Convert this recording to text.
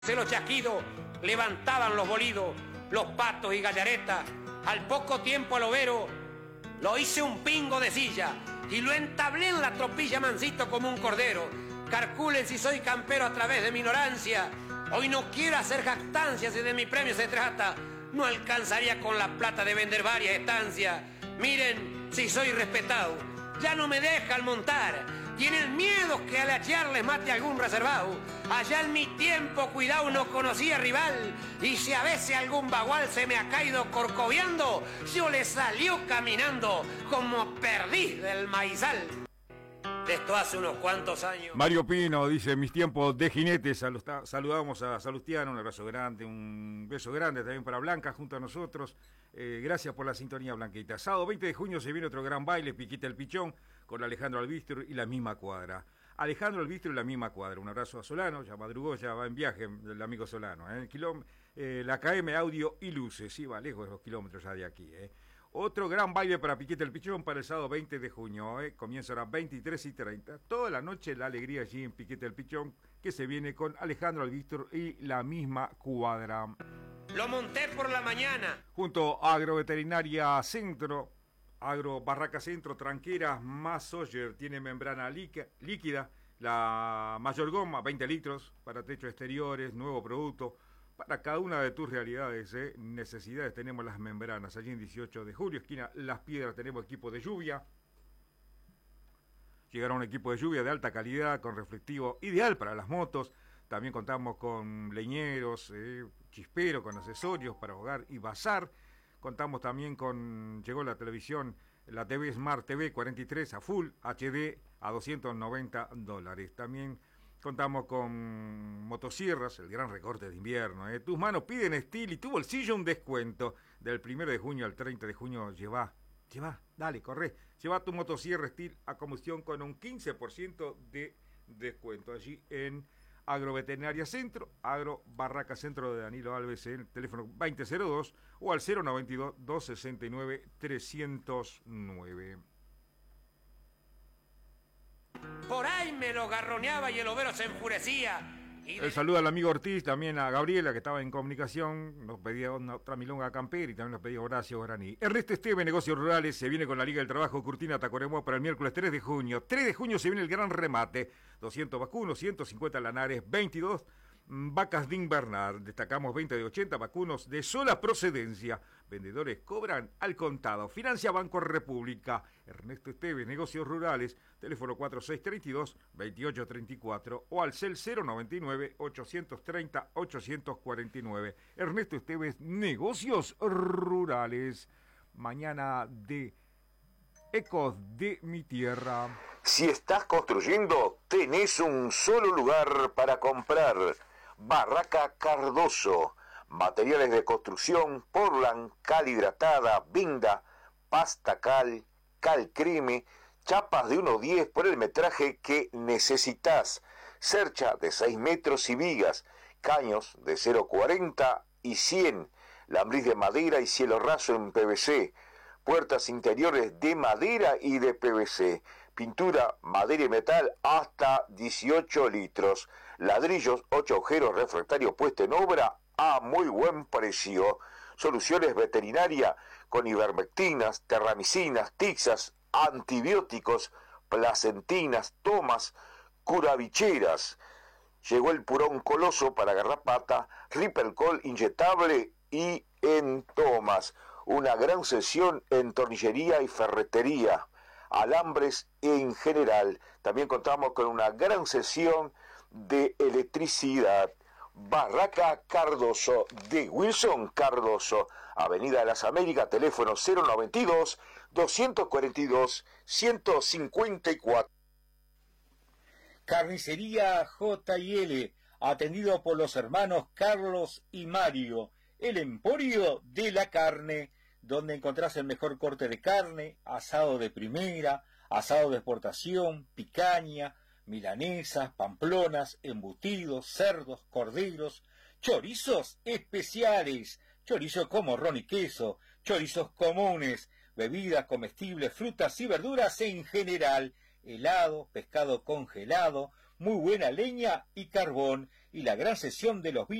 Los chasquidos levantaban los bolidos, los patos y gallaretas. Al poco tiempo al overo lo hice un pingo de silla y lo entablé en la tropilla mansito como un cordero. Calculen si soy campero a través de mi ignorancia. Hoy no quiero hacer jactancia si de mi premio se trata. No alcanzaría con la plata de vender varias estancias. Miren si soy respetado, ya no me dejan montar. Tienen miedo que al hachearles mate algún reservado. Allá en mi tiempo, cuidado, no conocía rival. Y si a veces algún bagual se me ha caído corcoviando, yo le salió caminando como perdiz del maizal. De esto hace unos cuantos años. Mario Pino dice, en mis tiempos de jinete, saludamos a Salustiano, un abrazo grande, un beso grande también para Blanca junto a nosotros. Gracias por la sintonía, Blanquita. Sábado 20 de junio se viene otro gran baile, Piquita el Pichón, con Alejandro Albistro y la misma cuadra. Alejandro Albistro y la misma cuadra. Un abrazo a Solano, ya madrugó, ya va en viaje el amigo Solano. La KM Audio y Luces, sí, va lejos de los kilómetros ya de aquí. Otro gran baile para Piquita el Pichón para el sábado 20 de junio. Comienza a las 23:30. Toda la noche la alegría allí en Piquita el Pichón, que se viene con Alejandro Albistro y la misma cuadra. Lo monté por la mañana. Junto a Agroveterinaria Centro, Agro Barraca Centro, Tranqueras, más Sawyer, tiene membrana líquida, la mayor goma, 20 litros, para techos exteriores, nuevo producto. Para cada una de tus realidades, necesidades, tenemos las membranas. Allí en 18 de julio, esquina Las Piedras, tenemos equipo de lluvia. Llegará un equipo de lluvia de alta calidad, con reflectivo ideal para las motos. También contamos con leñeros, chispero, con accesorios para hogar y bazar. Contamos también llegó la televisión, la TV Smart TV 43 a Full HD a $290. También contamos con motosierras, el gran recorte de invierno. Tus manos piden estilo y tu bolsillo un descuento. Del 1 de junio al 30 de junio lleva, dale, corre. Lleva tu motosierra Steel a combustión con un 15% de descuento. Allí en Agroveterinaria Centro, Agro Barraca Centro de Danilo Alves, en el teléfono 2002 o al 092-269-309. Por ahí me lo garroneaba y el overo se enfurecía. El saludo al amigo Ortiz, también a Gabriela, que estaba en comunicación, nos pedía otra milonga campera y también nos pedía Horacio Graní. Ernesto Esteve, Negocios Rurales, se viene con la Liga del Trabajo Curtina Tacuarembó para el miércoles 3 de junio. 3 de junio se viene el gran remate, 200 vacunos, 150 lanares, 22 vacas de invernal. Destacamos 20 de 80 vacunos de sola procedencia. Vendedores cobran al contado. Financia Banco República. Ernesto Esteves, Negocios Rurales, teléfono 4632-2834 o al cel 099-830-849. Ernesto Esteves, Negocios Rurales. Mañana de Ecos de mi Tierra. Si estás construyendo, tenés un solo lugar para comprar. Barraca Cardoso. Materiales de construcción, Portland, cal hidratada, vinda, pasta cal, cal creme, chapas de 1,10 por el metraje que necesitas, cercha de 6 metros y vigas, caños de 0,40 y 100, lambriz de madera y cielo raso en PVC, puertas interiores de madera y de PVC, pintura, madera y metal hasta 18 litros, ladrillos, 8 agujeros, refractario puesto en obra a muy buen precio. Soluciones veterinaria con ivermectinas, terramicinas, tixas, antibióticos, placentinas, tomas, curavicheras. Llegó el purón coloso para garrapata, Rippercol inyectable y en tomas. Una gran sesión en tornillería y ferretería, alambres en general. También contamos con una gran sesión de electricidad. Barraca Cardoso, de Wilson Cardoso, Avenida de las Américas, teléfono 092-242-154. Carnicería J&L, atendido por los hermanos Carlos y Mario, el emporio de la carne, donde encontrás el mejor corte de carne, asado de primera, asado de exportación, picaña, milanesas, pamplonas, embutidos, cerdos, corderos, chorizos especiales, chorizo con morrón y queso, chorizos comunes, bebidas comestibles, frutas y verduras en general, helado, pescado congelado, muy buena leña y carbón, y la gran sesión de los vinos